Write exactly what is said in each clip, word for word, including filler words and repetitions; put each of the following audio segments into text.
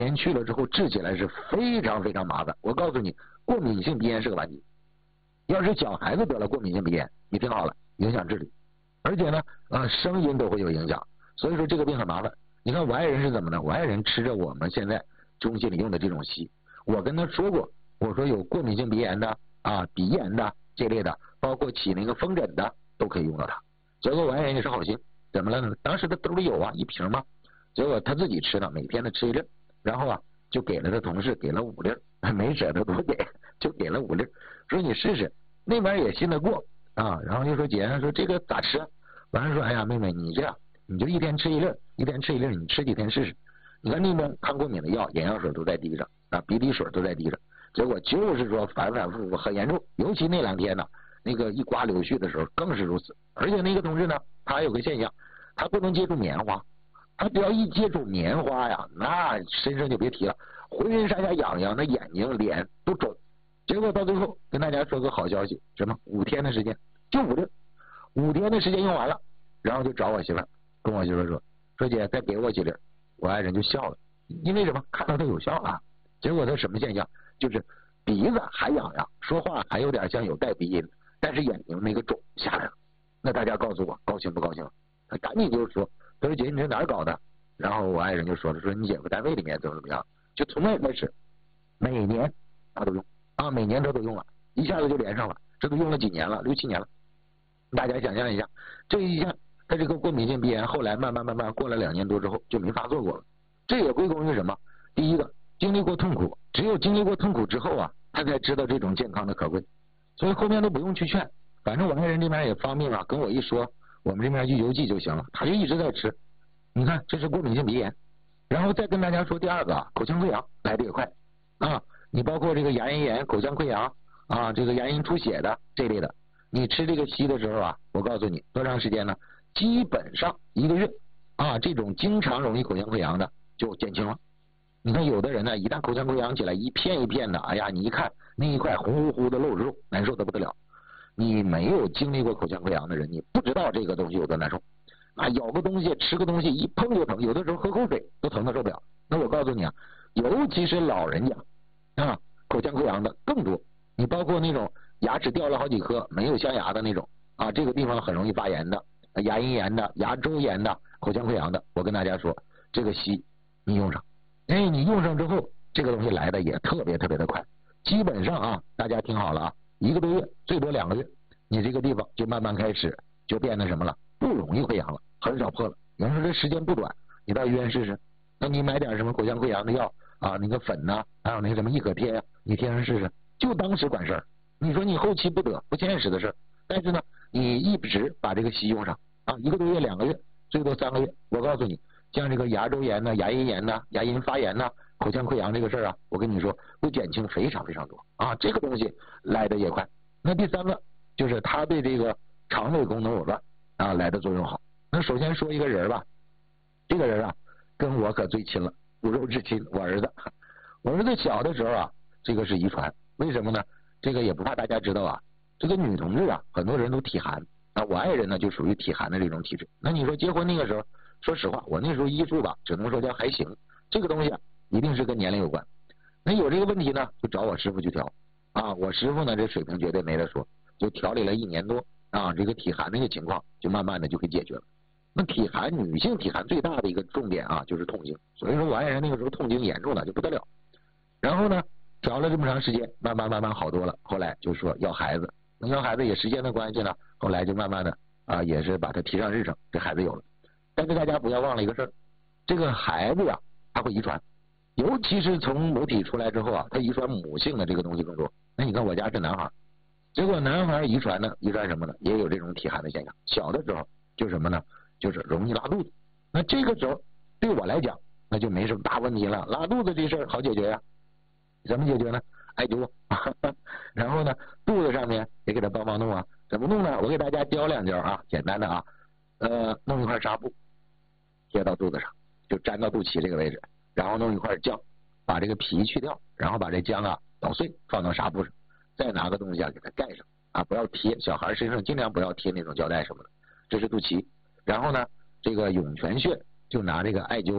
炎去了之后治起来是非常非常麻烦。我告诉你，过敏性鼻炎是个顽疾。要是小孩子得了过敏性鼻炎，你听好了，影响智力，而且呢，呃，声音都会有影响。所以说这个病很麻烦。你看我爱人是怎么的？我爱人吃着我们现在中心里用的这种硒，我跟他说过，我说有过敏性鼻炎的啊、鼻炎的这类的，包括起那个风疹的都可以用到它。结果我爱人也是好心，怎么了呢？当时他兜里有啊，一瓶嘛，结果他自己吃了，每天的吃一粒，然后啊就给了他同事，给了五粒，没舍得多给，就给了五粒，说你试试。那边也信得过啊，然后就说姐说这个咋吃？完了说哎呀妹妹你这样，你就一天吃一粒，一天吃一粒，你吃几天试试。你看那边抗过敏的药、眼药水都在滴着啊，鼻涕水都在滴着，结果就是说反反复复很严重，尤其那两天呢，那个一刮柳絮的时候更是如此。而且那个同志呢，他还有个现象，他不能接触棉花，他只要一接触棉花呀，那身上就别提了，浑身上下痒痒，那眼睛脸都肿。结果到最后跟大家说个好消息，什么五天的时间就五粒，五天的时间用完了，然后就找我媳妇儿，跟我媳妇儿说说姐再给我几粒。我爱人就笑了，因为什么？看到它有效啊。结果他什么现象？就是鼻子还痒痒，说话还有点像有带鼻音，但是眼睛那个肿下来了。那大家告诉我高兴不高兴？他赶紧就说，他说姐你这哪儿搞的？然后我爱人就说了，说你姐夫单位里面怎么怎么样，就从那开始每年他都用啊，每年他都用了，一下子就连上了，这都用了几年了，六七年了。大家想象一下，这一下他这个过敏性鼻炎后来慢慢慢慢过了两年多之后就没发作过了。这也归功于什么？第一个，经历过痛苦，只有经历过痛苦之后啊，他才知道这种健康的可贵。所以后面都不用去劝，反正我爱人这边也方便了，跟我一说，我们这边去邮寄就行了，他就一直在吃。你看，这是过敏性鼻炎。然后再跟大家说第二个啊，口腔溃疡来得也快啊，你包括这个牙龈炎、口腔溃疡啊，这个牙龈出血的这类的，你吃这个硒的时候啊，我告诉你多长时间呢？基本上一个月啊，这种经常容易口腔溃疡的就减轻了。你看有的人呢，一旦口腔溃疡起来，一片一片的，哎呀，你一看那一块红乎乎的露着肉，难受的不得了。你没有经历过口腔溃疡的人，你不知道这个东西有多难受。啊，咬个东西、吃个东西，一碰就疼，有的时候喝口水都疼得受不了。那我告诉你啊，尤其是老人家啊，口腔溃疡的更多。你包括那种牙齿掉了好几颗没有镶牙的那种啊，这个地方很容易发炎的，牙龈炎的、牙周炎的、口腔溃疡的，我跟大家说，这个硒你用上，哎，你用上之后，这个东西来的也特别特别的快。基本上啊，大家听好了啊，一个多月，最多两个月，你这个地方就慢慢开始就变得什么了，不容易溃疡了，很少破了。有人说这时间不短，你到医院试试，那你买点什么口腔溃疡的药啊，那个粉呐、啊，还有那个什么易可贴呀、啊，你贴上试试，就当时管事儿。你说你后期不得不现实的事儿，但是呢，你一直把这个硒用上啊，一个多月、两个月，最多三个月。我告诉你，像这个牙周炎呐、牙龈炎呐、牙龈发炎呐、口腔溃疡这个事儿啊，我跟你说会减轻非常非常多啊，这个东西来的也快。那第三个就是它对这个肠胃功能紊乱啊来的作用好。那首先说一个人吧，这个人啊跟我可最亲了，骨肉至亲，我儿子。我儿子小的时候啊，这个是遗传，为什么呢？这个也不怕大家知道啊，这个女同志啊，很多人都体寒啊，我爱人呢就属于体寒的这种体质。那你说结婚那个时候，说实话，我那时候医术吧，只能说叫还行。这个东西啊，一定是跟年龄有关。那有这个问题呢，就找我师傅去调啊。我师傅呢，这水平绝对没得说，就调理了一年多啊，这个体寒那个情况就慢慢的就给解决了。那体寒，女性体寒最大的一个重点啊，就是痛经。所以说我爱人那个时候痛经严重的就不得了。然后呢，调了这么长时间，慢慢慢慢好多了。后来就说要孩子，那要孩子也时间的关系呢，后来就慢慢的啊，也是把它提上日程，这孩子有了。但是大家不要忘了一个事儿，这个孩子呀、啊，他会遗传，尤其是从母体出来之后啊，他遗传母性的这个东西更多。那你看我家是男孩，结果男孩遗传呢，遗传什么呢？也有这种体寒的现象。小的时候就什么呢？就是容易拉肚子。那这个时候对我来讲，那就没什么大问题了，拉肚子这事儿好解决呀、啊。怎么解决呢？艾灸，然后呢，肚子上面也给他帮忙弄啊。怎么弄呢？我给大家教两招啊，简单的啊，呃，弄一块纱布贴到肚子上，就粘到肚脐这个位置，然后弄一块姜，把这个皮去掉，然后把这姜啊捣碎放到纱布上，再拿个东西啊给它盖上啊，不要贴，小孩身上尽量不要贴那种胶带什么的，这是肚脐。然后呢，这个涌泉穴就拿这个艾灸啊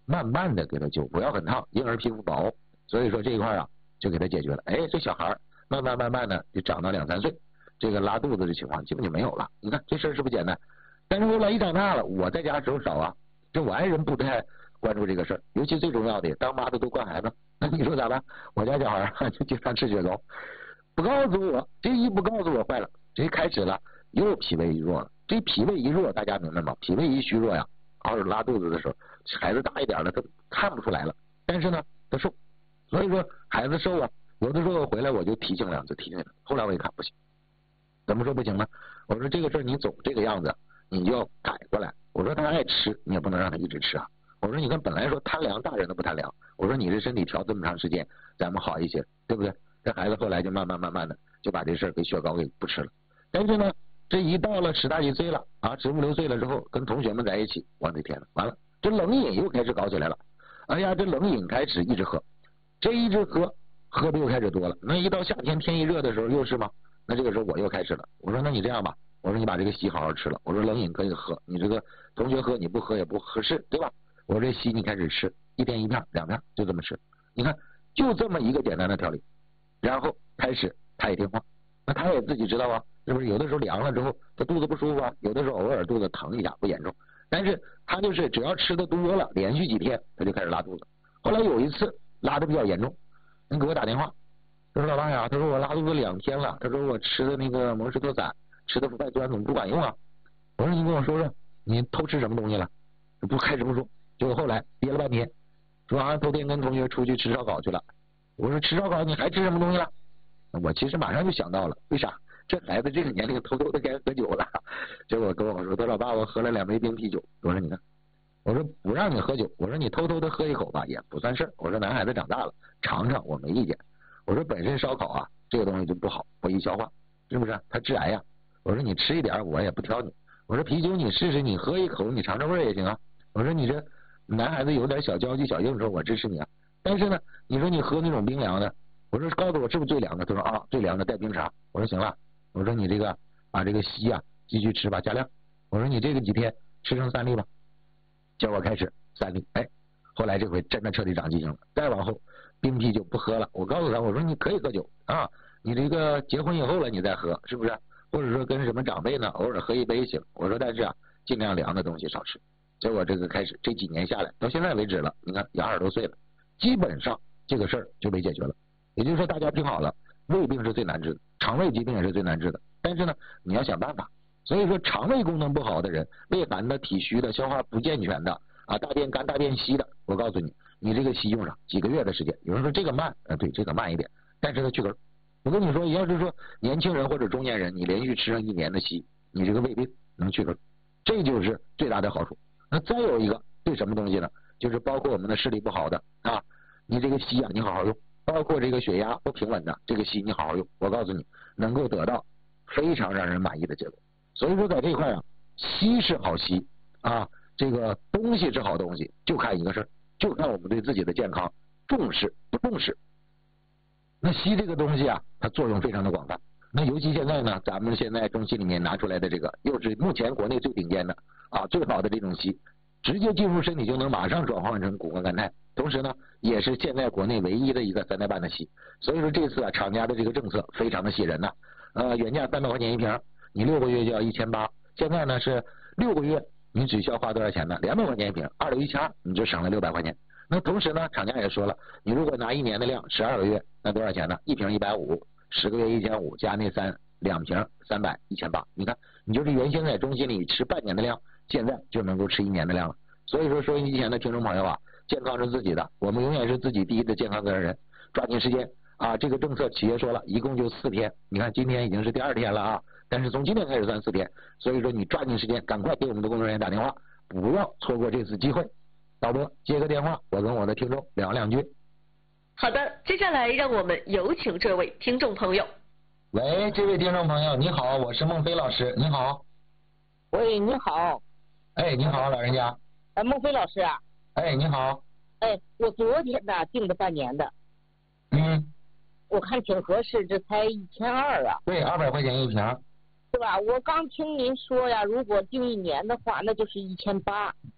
慢慢的给他救，不要很烫，婴儿皮肤薄，所以说这一块啊就给他解决了。哎，这小孩慢慢慢慢的就长到两三岁，这个拉肚子的情况基本就没有了。你看这事儿是不是简单？但是后来一长大了，我在家时候少啊，这我爱人不太关注这个事儿，尤其最重要的，当妈的都惯孩子，那你说咋办？我家小孩啊就经常吃雪糕，不告诉我，这一不告诉我坏了，这开始了又脾胃一弱了。这脾胃一弱，大家明白吗？脾胃一虚弱呀，偶尔拉肚子的时候，孩子大一点了，他看不出来了，但是呢，他瘦，所以说孩子瘦啊，有的时候回来我就提醒两次，提醒两次，后来我一看不行，怎么说不行呢？我说这个事儿你总这个样子，你就要改过来。我说他爱吃，你也不能让他一直吃啊。我说你看本来说贪凉，大人都不贪凉，我说你这身体调这么长时间，咱们好一些，对不对？这孩子后来就慢慢慢慢的就把这事儿给雪糕给不吃了。但是呢，这一到了十大几岁了啊，十五六岁了之后，跟同学们在一起，我的天呐，完了，这冷饮又开始搞起来了。哎呀，这冷饮开始一直喝，这一直喝，喝的又开始多了。那一到夏天天一热的时候又是吗？那这个时候我又开始了，我说那你这样吧，我说你把这个稀好好吃了，我说冷饮可以喝，你这个同学喝你不喝也不合适，对吧？我说这稀你开始吃，一天一片两片就这么吃，你看就这么一个简单的调理，然后开始他也听话，那他也自己知道啊，是不是？有的时候凉了之后他肚子不舒服啊，有的时候偶尔肚子疼一下不严重，但是他就是只要吃的多了，连续几天他就开始拉肚子。后来有一次拉的比较严重，人给我打电话，他说老爸呀，他说我拉肚子两天了，他说我吃的那个蒙氏脱散，吃的福拜端怎么不管用啊？我说你跟我说说，你偷吃什么东西了？不开始不说，结果后来憋了半天，说啊头天跟同学出去吃烧烤去了。我说吃烧烤你还吃什么东西了？我其实马上就想到了，为啥？这孩子这个年龄偷偷的该喝酒了。结果跟我说，他老爸我喝了两杯冰啤酒。我说你看，我说不让你喝酒，我说你偷偷的喝一口吧也不算事儿。我说男孩子长大了，尝尝我没意见。我说本身烧烤啊这个东西就不好，不易消化，是不是？它致癌呀。我说你吃一点我也不挑你。我说啤酒你试试，你喝一口你尝尝味儿也行啊。我说你这男孩子有点小娇气小应酬，我支持你啊。但是呢，你说你喝那种冰凉的，我说告诉我是不是最凉的？他说啊最凉的带冰茶。我说行了，我说你这个把这个稀啊继续吃吧，加量。我说你这个几天吃成三粒吧。结果开始三粒，哎，后来这回真的彻底长记性了。再往后冰啤酒不喝了，我告诉他我说你可以喝酒啊，你这个结婚以后了你再喝，是不是？或者说跟什么长辈呢偶尔喝一杯行。我说但是啊尽量凉的东西少吃。结果这个开始这几年下来到现在为止了，你看也二十多岁了，基本上这个事儿就被解决了。也就是说大家听好了，胃病是最难治的，肠胃疾病也是最难治的，但是呢你要想办法。所以说肠胃功能不好的人，胃寒的体虚的消化不健全的啊，大便干大便稀的，我告诉你你这个稀用上几个月的时间。有人说这个慢啊，对这个慢一点，但是它去根。我跟你说要是说年轻人或者中年人你连续吃上一年的稀，你这个胃病能去根，这就是最大的好处。那再有一个对什么东西呢？就是包括我们的视力不好的啊，你这个稀啊你好好用，包括这个血压不平稳的这个稀你好好用，我告诉你能够得到非常让人满意的结果。所以说在这一块啊，稀是好稀啊，这个东西是好东西，就看一个事儿，就看我们对自己的健康重视不重视。那稀这个东西啊，它作用非常的广泛。那尤其现在呢，咱们现在中心里面拿出来的这个，又是目前国内最顶尖的啊，最好的这种稀，直接进入身体就能马上转换成谷胱甘肽，同时呢，也是现在国内唯一的一个三代半的稀。所以说这次啊，厂家的这个政策非常的吸人呐、啊，呃，原价三百块钱一瓶，你六个月就要一千八，现在呢是六个月你只需要花多少钱呢？两百块钱一瓶，二六一千二，你就省了六百块钱。那同时呢，厂家也说了，你如果拿一年的量，十二个月，那多少钱呢？一瓶一百五，十个月一千五，加那三两瓶三百，一千八。你看，你就是原先在中心里吃半年的量，现在就能够吃一年的量了。所以说，收音机前的听众朋友啊，健康是自己的，我们永远是自己第一的健康责任人，抓紧时间啊！这个政策企业说了，一共就四天，你看今天已经是第二天了啊，但是从今天开始算四天，所以说你抓紧时间，赶快给我们的工作人员打电话，不要错过这次机会。导播接个电话，我跟我的听众聊两句。 好的，接下来让我们有请这位听众朋友。 喂，这位听众朋友，你好，我是孟非老师，你好。 喂，你好。 哎，你好，老人家。 哎，孟非老师啊。 哎，你好。 哎，我昨天呢订的半年的。 嗯。 我看挺合适，这才一千二啊。 对，二百块钱一瓶。是吧？我刚听您说呀，如果订一年的话，那就是一千八。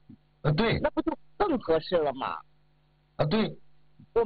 呃，对， 那不就更合适了吗？ 啊对，